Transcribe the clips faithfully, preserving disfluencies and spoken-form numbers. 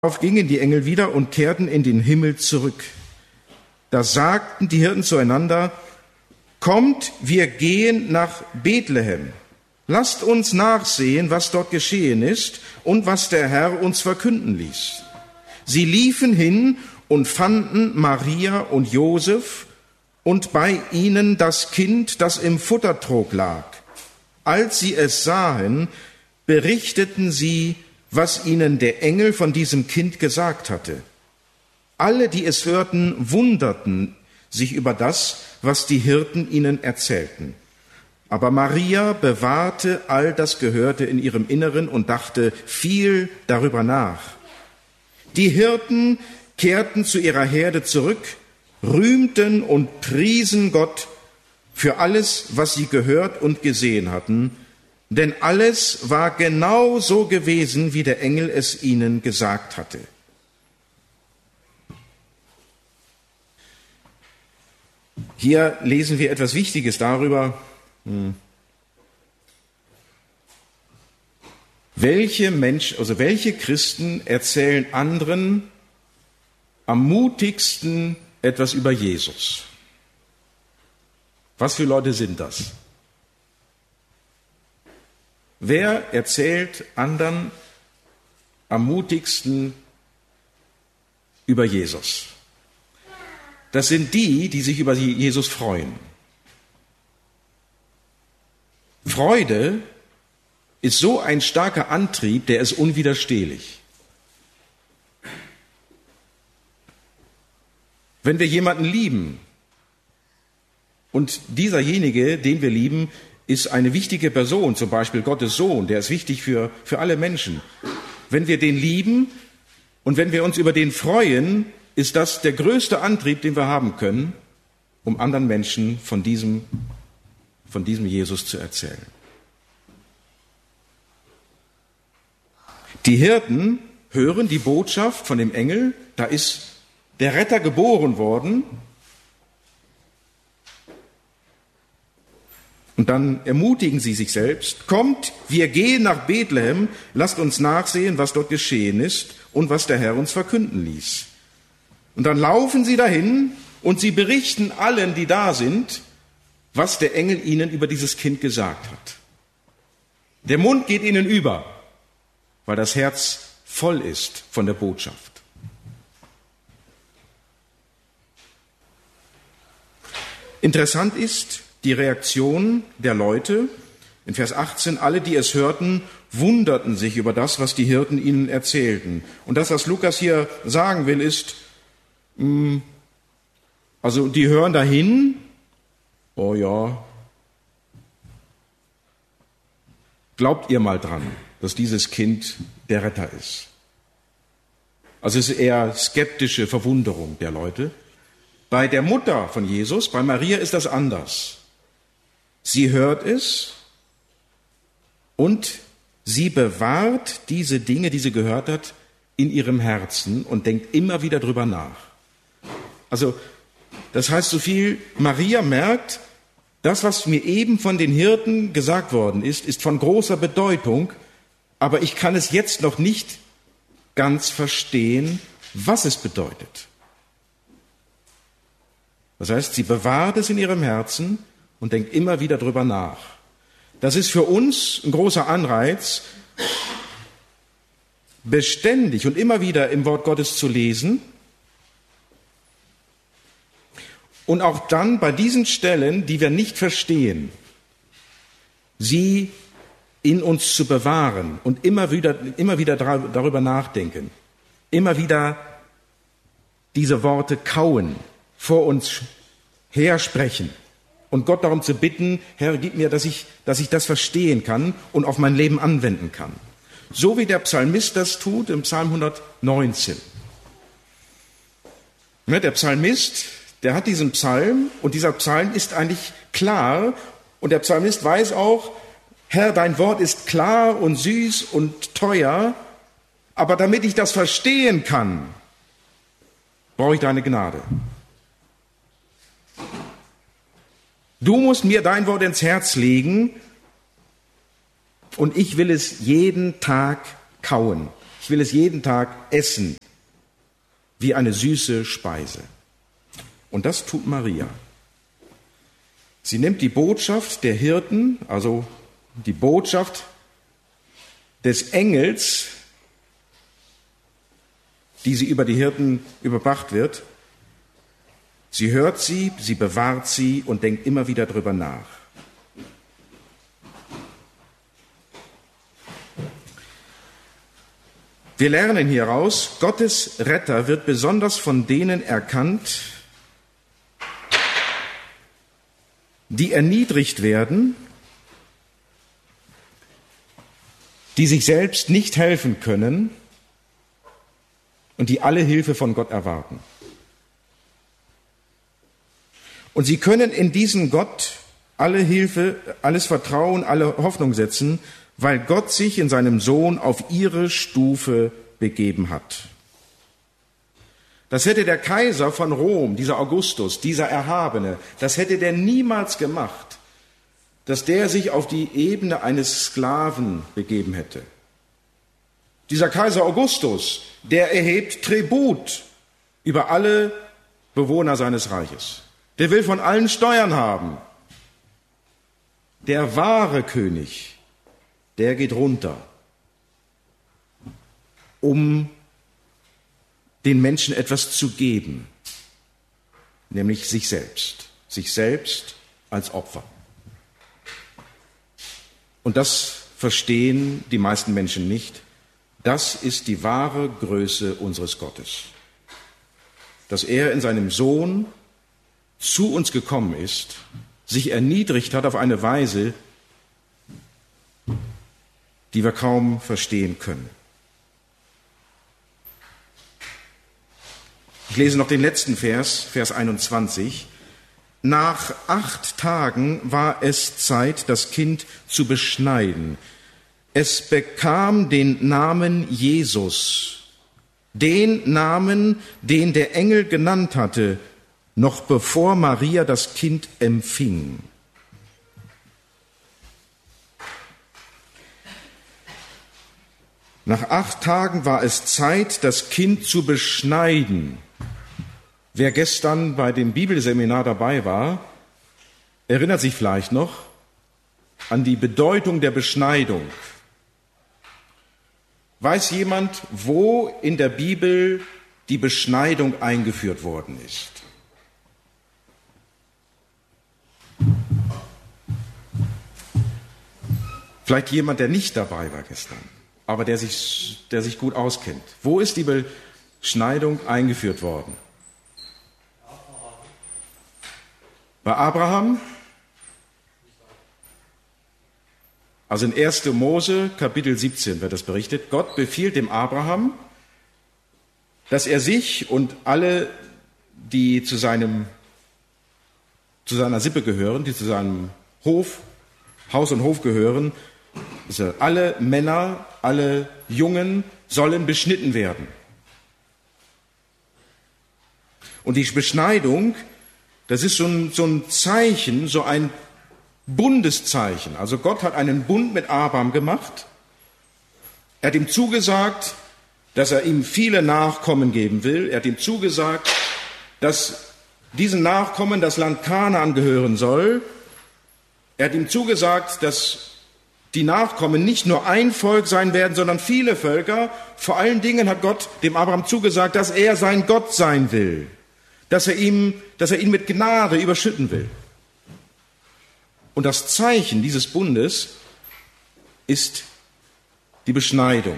Darauf gingen die Engel wieder und kehrten in den Himmel zurück. Da sagten die Hirten zueinander: Kommt, wir gehen nach Bethlehem. Lasst uns nachsehen, was dort geschehen ist und was der Herr uns verkünden ließ. Sie liefen hin und fanden Maria und Josef und bei ihnen das Kind, das im Futtertrog lag. Als sie es sahen, berichteten sie, was ihnen der Engel von diesem Kind gesagt hatte. Alle, die es hörten, wunderten sich über das, was die Hirten ihnen erzählten. Aber Maria bewahrte all das Gehörte in ihrem Inneren und dachte viel darüber nach. Die Hirten kehrten zu ihrer Herde zurück, rühmten und priesen Gott für alles, was sie gehört und gesehen hatten, denn alles war genau so gewesen, wie der Engel es ihnen gesagt hatte. Hier lesen wir etwas Wichtiges darüber, welche Menschen, also welche Christen erzählen anderen am mutigsten etwas über Jesus. Was für Leute sind das? Wer erzählt anderen am mutigsten über Jesus? Das sind die, die sich über Jesus freuen. Freude ist so ein starker Antrieb, der ist unwiderstehlich. Wenn wir jemanden lieben und dieserjenige, den wir lieben, ist eine wichtige Person, zum Beispiel Gottes Sohn, der ist wichtig für, für alle Menschen. Wenn wir den lieben und wenn wir uns über den freuen, ist das der größte Antrieb, den wir haben können, um anderen Menschen von diesem, von diesem Jesus zu erzählen. Die Hirten hören die Botschaft von dem Engel, da ist der Retter geboren worden. Und dann ermutigen sie sich selbst: Kommt, wir gehen nach Bethlehem, lasst uns nachsehen, was dort geschehen ist und was der Herr uns verkünden ließ. Und dann laufen sie dahin und sie berichten allen, die da sind, was der Engel ihnen über dieses Kind gesagt hat. Der Mund geht ihnen über, weil das Herz voll ist von der Botschaft. Interessant ist die Reaktion der Leute. In Vers achtzehn, alle, die es hörten, wunderten sich über das, was die Hirten ihnen erzählten. Und das, was Lukas hier sagen will, ist, mh, also die hören dahin, oh ja, glaubt ihr mal dran, dass dieses Kind der Retter ist. Also es ist eher skeptische Verwunderung der Leute. Bei der Mutter von Jesus, bei Maria, ist das anders. Sie hört es und sie bewahrt diese Dinge, die sie gehört hat, in ihrem Herzen und denkt immer wieder drüber nach. Also, das heißt so viel, Maria merkt, das, was mir eben von den Hirten gesagt worden ist, ist von großer Bedeutung, aber ich kann es jetzt noch nicht ganz verstehen, was es bedeutet. Das heißt, sie bewahrt es in ihrem Herzen und denkt immer wieder drüber nach. Das ist für uns ein großer Anreiz, beständig und immer wieder im Wort Gottes zu lesen und auch dann bei diesen Stellen, die wir nicht verstehen, sie in uns zu bewahren und immer wieder, immer wieder darüber nachdenken, immer wieder diese Worte kauen, vor uns hersprechen und Gott darum zu bitten: Herr, gib mir, dass ich, dass ich das verstehen kann und auf mein Leben anwenden kann. So wie der Psalmist das tut im Psalm hundertneunzehn. Der Psalmist, der hat diesen Psalm und dieser Psalm ist eigentlich klar und der Psalmist weiß auch: Herr, dein Wort ist klar und süß und teuer, aber damit ich das verstehen kann, brauche ich deine Gnade. Du musst mir dein Wort ins Herz legen und ich will es jeden Tag kauen. Ich will es jeden Tag essen, wie eine süße Speise. Und das tut Maria. Sie nimmt die Botschaft der Hirten, also die Botschaft des Engels, die sie über die Hirten überbracht wird. Sie hört sie, sie bewahrt sie und denkt immer wieder drüber nach. Wir lernen hieraus, Gottes Retter wird besonders von denen erkannt, die erniedrigt werden, die sich selbst nicht helfen können und die alle Hilfe von Gott erwarten. Und sie können in diesen Gott alle Hilfe, alles Vertrauen, alle Hoffnung setzen, weil Gott sich in seinem Sohn auf ihre Stufe begeben hat. Das hätte der Kaiser von Rom, dieser Augustus, dieser Erhabene, das hätte der niemals gemacht, dass der sich auf die Ebene eines Sklaven begeben hätte. Dieser Kaiser Augustus, der erhebt Tribut über alle Bewohner seines Reiches. Der will von allen Steuern haben. Der wahre König, der geht runter, um den Menschen etwas zu geben, nämlich sich selbst, sich selbst als Opfer. Und das verstehen die meisten Menschen nicht. Das ist die wahre Größe unseres Gottes, dass er in seinem Sohn zu uns gekommen ist, sich erniedrigt hat auf eine Weise, die wir kaum verstehen können. Ich lese noch den letzten Vers, Vers einundzwanzig. Nach acht Tagen war es Zeit, das Kind zu beschneiden. Es bekam den Namen Jesus, den Namen, den der Engel genannt hatte, noch bevor Maria das Kind empfing. Nach acht Tagen war es Zeit, das Kind zu beschneiden. Wer gestern bei dem Bibelseminar dabei war, erinnert sich vielleicht noch an die Bedeutung der Beschneidung. Weiß jemand, wo in der Bibel die Beschneidung eingeführt worden ist? Vielleicht jemand, der nicht dabei war gestern, aber der sich, der sich gut auskennt. Wo ist die Beschneidung eingeführt worden? Bei Abraham? Also in erster Mose, Kapitel siebzehn wird das berichtet. Gott befiehlt dem Abraham, dass er sich und alle, die zu seinem, zu seiner Sippe gehören, die zu seinem Hof, Haus und Hof gehören, also alle Männer, alle Jungen sollen beschnitten werden. Und die Beschneidung, das ist so ein, so ein Zeichen, so ein Bundeszeichen. Also Gott hat einen Bund mit Abraham gemacht. Er hat ihm zugesagt, dass er ihm viele Nachkommen geben will. Er hat ihm zugesagt, dass diesen Nachkommen das Land Kanaan gehören soll. Er hat ihm zugesagt, dass die Nachkommen nicht nur ein Volk sein werden, sondern viele Völker. Vor allen Dingen hat Gott dem Abraham zugesagt, dass er sein Gott sein will, dass er ihm, dass er ihn mit Gnade überschütten will. Und das Zeichen dieses Bundes ist die Beschneidung.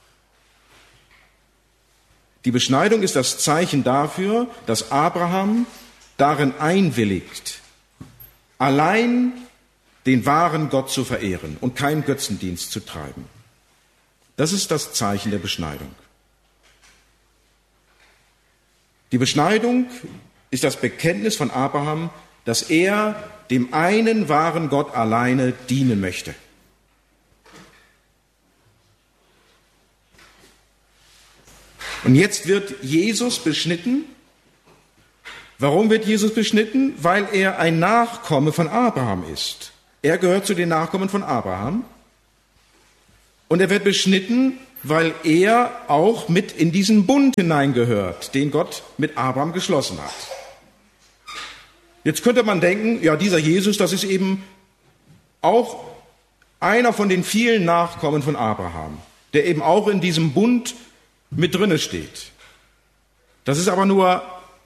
Die Beschneidung ist das Zeichen dafür, dass Abraham darin einwilligt, allein den wahren Gott zu verehren und keinen Götzendienst zu treiben. Das ist das Zeichen der Beschneidung. Die Beschneidung ist das Bekenntnis von Abraham, dass er dem einen wahren Gott alleine dienen möchte. Und jetzt wird Jesus beschnitten. Warum wird Jesus beschnitten? Weil er ein Nachkomme von Abraham ist. Er gehört zu den Nachkommen von Abraham. Und er wird beschnitten, weil er auch mit in diesen Bund hineingehört, den Gott mit Abraham geschlossen hat. Jetzt könnte man denken, ja, dieser Jesus, das ist eben auch einer von den vielen Nachkommen von Abraham, der eben auch in diesem Bund mit drinne steht. Das ist aber nur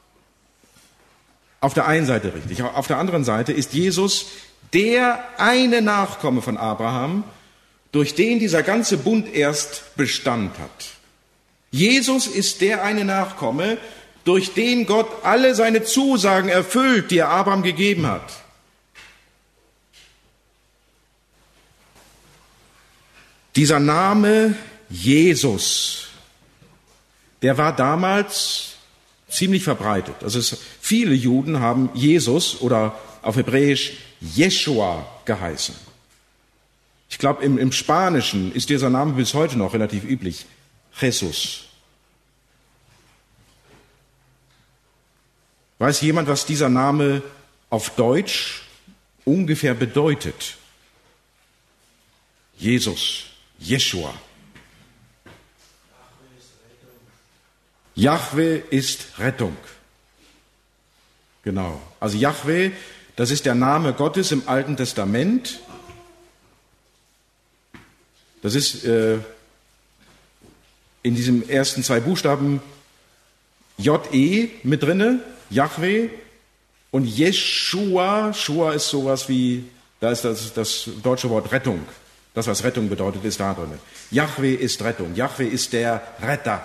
auf der einen Seite richtig. Auf der anderen Seite ist Jesus der eine Nachkomme von Abraham, durch den dieser ganze Bund erst Bestand hat. Jesus ist der eine Nachkomme, durch den Gott alle seine Zusagen erfüllt, die er Abraham gegeben hat. Dieser Name Jesus, der war damals ziemlich verbreitet. Also es, viele Juden haben Jesus oder auf Hebräisch Jeschua geheißen. Ich glaube, im, im Spanischen ist dieser Name bis heute noch relativ üblich. Jesus. Weiß jemand, was dieser Name auf Deutsch ungefähr bedeutet? Jesus, Jeschua. Jahwe ist Rettung. Genau. Also Jahwe, das ist der Name Gottes im Alten Testament. Das ist äh, in diesen ersten zwei Buchstaben J E mit drinne, Jahwe, und Jeschua, Shua ist sowas wie, da ist das, das deutsche Wort Rettung. Das, was Rettung bedeutet, ist da drin. Jahwe ist Rettung. Jahwe ist der Retter.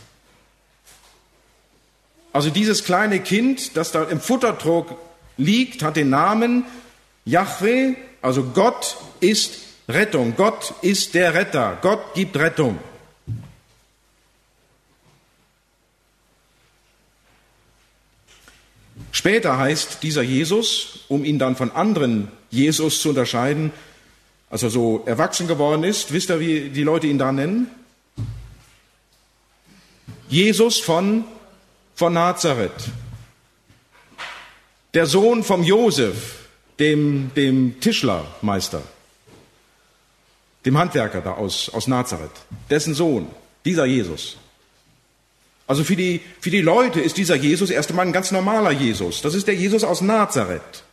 Also dieses kleine Kind, das da im Futtertrog liegt, hat den Namen Jahwe, also Gott ist Rettung. Gott ist der Retter. Gott gibt Rettung. Später heißt dieser Jesus, um ihn dann von anderen Jesus zu unterscheiden, als er so erwachsen geworden ist, wisst ihr, wie die Leute ihn da nennen? Jesus von, von Nazareth. Der Sohn vom Josef, dem, dem Tischlermeister, dem Handwerker da aus, aus Nazareth, dessen Sohn, dieser Jesus. Also für die, für die Leute ist dieser Jesus erst einmal ein ganz normaler Jesus. Das ist der Jesus aus Nazareth.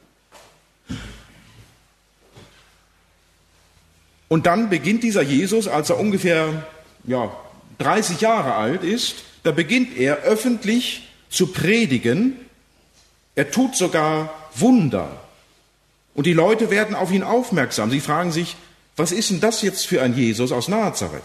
Und dann beginnt dieser Jesus, als er ungefähr ja, dreißig Jahre alt ist, da beginnt er öffentlich zu predigen. Er tut sogar Wunder. Und die Leute werden auf ihn aufmerksam. Sie fragen sich, was ist denn das jetzt für ein Jesus aus Nazareth?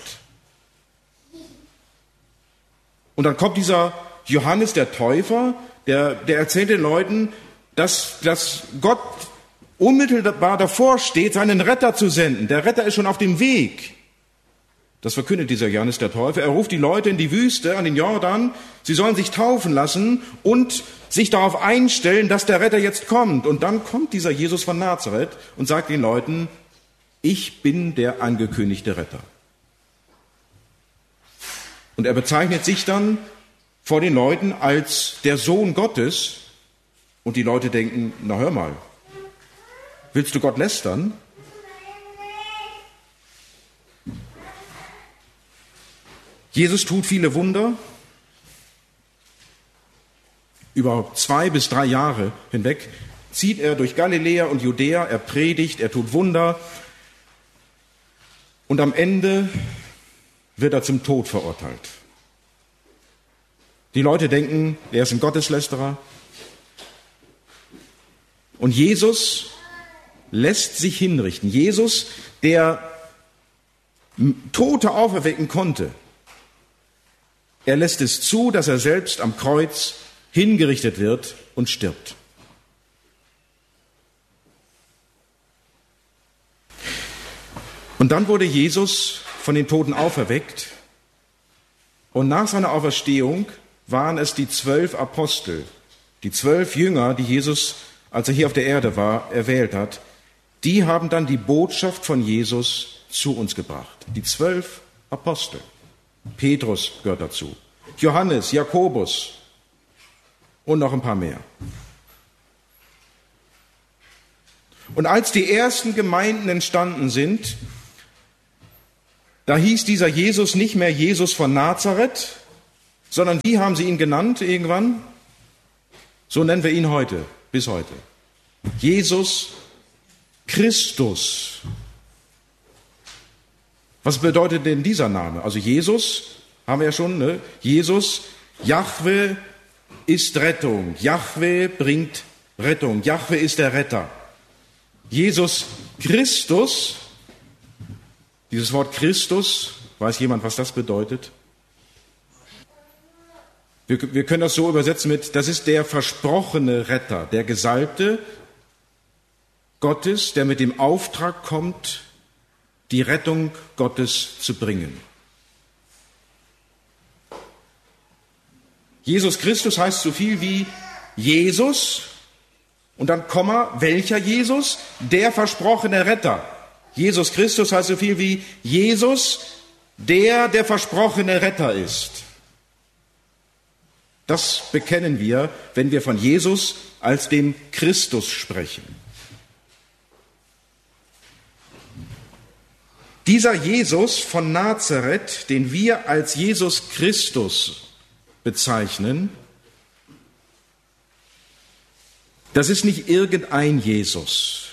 Und dann kommt dieser Johannes der Täufer, der, der erzählt den Leuten, dass, dass Gott unmittelbar davor steht, seinen Retter zu senden. Der Retter ist schon auf dem Weg. Das verkündet dieser Johannes der Täufer. Er ruft die Leute in die Wüste, an den Jordan. Sie sollen sich taufen lassen und sich darauf einstellen, dass der Retter jetzt kommt. Und dann kommt dieser Jesus von Nazareth und sagt den Leuten, ich bin der angekündigte Retter. Und er bezeichnet sich dann vor den Leuten als der Sohn Gottes. Und die Leute denken, na hör mal, willst du Gott lästern? Jesus tut viele Wunder. Über zwei bis drei Jahre hinweg zieht er durch Galiläa und Judäa, er predigt, er tut Wunder. Und am Ende wird er zum Tod verurteilt. Die Leute denken, er ist ein Gotteslästerer. Und Jesus lässt sich hinrichten. Jesus, der Tote auferwecken konnte, er lässt es zu, dass er selbst am Kreuz hingerichtet wird und stirbt. Und dann wurde Jesus von den Toten auferweckt. Und nach seiner Auferstehung waren es die zwölf Apostel, die zwölf Jünger, die Jesus, als er hier auf der Erde war, erwählt hat. Die haben dann die Botschaft von Jesus zu uns gebracht. Die zwölf Apostel. Petrus gehört dazu. Johannes, Jakobus und noch ein paar mehr. Und als die ersten Gemeinden entstanden sind, Da hieß dieser Jesus nicht mehr Jesus von Nazareth, sondern wie haben sie ihn genannt irgendwann? So nennen wir ihn heute, bis heute. Jesus Christus. Was bedeutet denn dieser Name? Also Jesus, haben wir ja schon, ne? Jesus, Jahwe ist Rettung. Jahwe bringt Rettung. Jahwe ist der Retter. Jesus Christus, dieses Wort Christus, weiß jemand, was das bedeutet? Wir, wir können das so übersetzen mit, das ist der versprochene Retter, der Gesalbte Gottes, der mit dem Auftrag kommt, die Rettung Gottes zu bringen. Jesus Christus heißt so viel wie Jesus und dann Komma, welcher Jesus? Der versprochene Retter. Jesus Christus heißt so viel wie Jesus, der der versprochene Retter ist. Das bekennen wir, wenn wir von Jesus als dem Christus sprechen. Dieser Jesus von Nazareth, den wir als Jesus Christus bezeichnen, das ist nicht irgendein Jesus.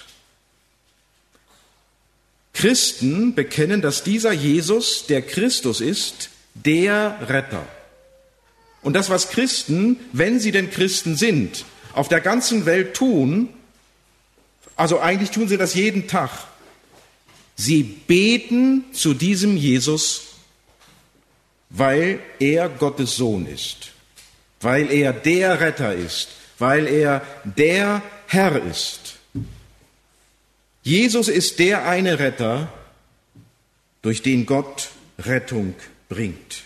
Christen bekennen, dass dieser Jesus der Christus ist, der Retter. Und das, was Christen, wenn sie denn Christen sind, auf der ganzen Welt tun, also eigentlich tun sie das jeden Tag, sie beten zu diesem Jesus, weil er Gottes Sohn ist, weil er der Retter ist, weil er der Herr ist. Jesus ist der eine Retter, durch den Gott Rettung bringt.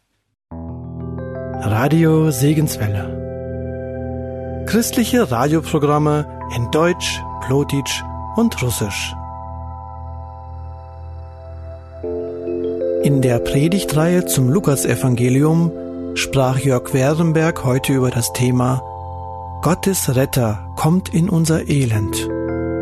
Radio Segenswelle. Christliche Radioprogramme in Deutsch, Plotitsch und Russisch. In der Predigtreihe zum Lukasevangelium sprach Jörg Werenberg heute über das Thema Gottes Retter kommt in unser Elend.